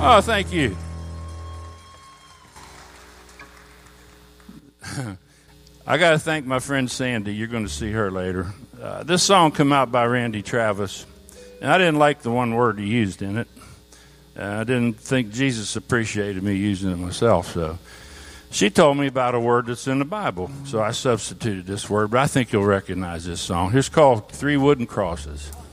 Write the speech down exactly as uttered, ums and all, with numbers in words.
Oh, thank you. I got to thank my friend Sandy. You're going to see her later. Uh, this song came out by Randy Travis, and I didn't like the one word he used in it. Uh, I didn't think Jesus appreciated me using it myself, so she told me about a word that's in the Bible, so I substituted this word, but I think you'll recognize this song. Here's called Three Wooden Crosses.